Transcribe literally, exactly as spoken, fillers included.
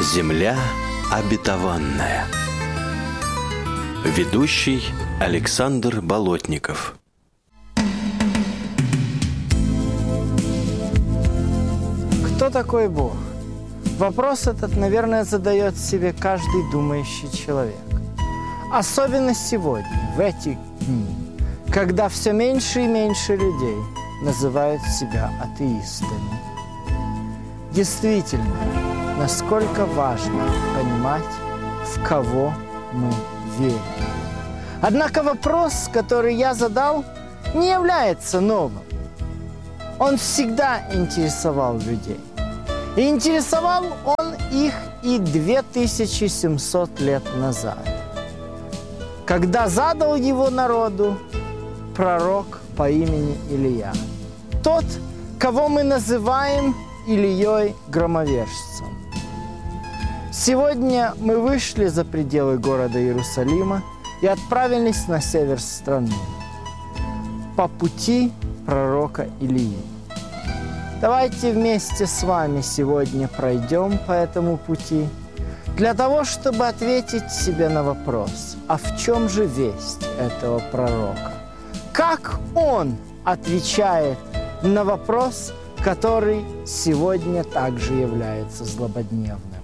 Земля обетованная. Ведущий Александр Болотников. Кто такой Бог? Вопрос этот, наверное, задает себе каждый думающий человек. Особенно сегодня, в эти дни, когда все меньше и меньше людей называют себя атеистами. Действительно, насколько важно понимать, в кого мы верим. Однако вопрос, который я задал, не является новым. Он всегда интересовал людей. И интересовал он их и две тысячи семьсот лет назад, когда задал его народу пророк по имени Илия. Тот, кого мы называем Илией Громовержцем. Сегодня мы вышли за пределы города Иерусалима и отправились на север страны по пути пророка Илии. Давайте вместе с вами сегодня пройдем по этому пути для того, чтобы ответить себе на вопрос, а в чем же весть этого пророка? Как он отвечает на вопрос, который сегодня также является злободневным?